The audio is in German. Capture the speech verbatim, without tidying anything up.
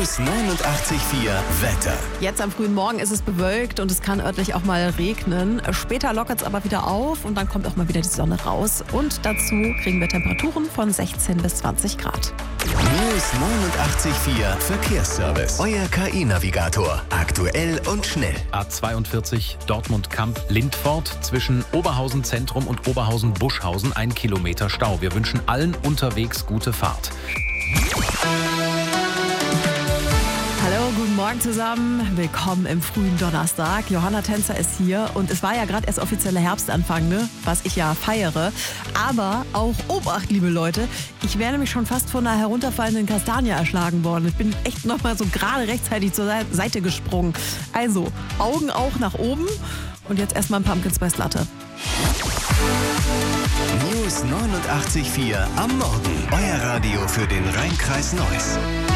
News neunundachtzig Komma vier Wetter. Jetzt am frühen Morgen ist es bewölkt und es kann örtlich auch mal regnen. Später lockert es aber wieder auf und dann kommt auch mal wieder die Sonne raus. Und dazu kriegen wir Temperaturen von sechzehn bis zwanzig Grad. News neunundachtzig Komma vier Verkehrsservice. Euer K I-Navigator. Aktuell und schnell. A zweiundvierzig Dortmund-Kamp-Lindfort zwischen Oberhausen Zentrum und Oberhausen-Buschhausen ein Kilometer Stau. Wir wünschen allen unterwegs gute Fahrt. Hallo, guten Morgen zusammen. Willkommen im frühen Donnerstag. Johanna Tänzer ist hier und es war ja gerade erst offizieller Herbstanfang, ne? Was ich ja feiere. Aber auch Obacht, liebe Leute, ich wäre nämlich schon fast von einer herunterfallenden Kastanie erschlagen worden. Ich bin echt noch mal so gerade rechtzeitig zur Seite gesprungen. Also, Augen auch nach oben und jetzt erstmal ein Pumpkin Spice Latte. News neunundachtzig Komma vier am Morgen. Euer Radio für den Rhein-Kreis Neuss.